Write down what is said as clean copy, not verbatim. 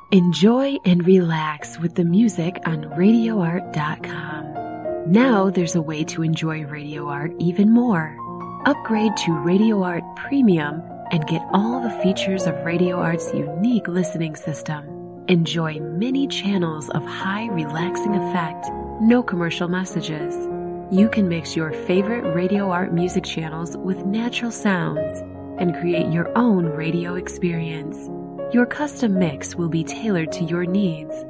Enjoy and relax with the music on RadioArt.com. Now there's a way to enjoy Radio Art even more. Upgrade to Radio Art Premium and get all the features of Radio Art's unique listening system. Enjoy many channels of high relaxing effect, no commercial messages. You can mix your favorite Radio Art music channels with natural sounds and create your own radio experience. Your custom mix will be tailored to your needs.